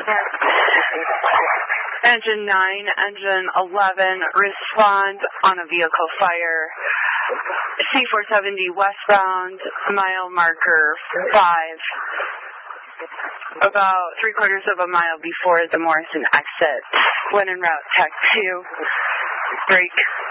Engine 9, Engine 11, respond on a vehicle fire. C470 westbound, mile marker 5. About 3/4 of a mile before the Morrison exit. When en route, tech 2. Brake.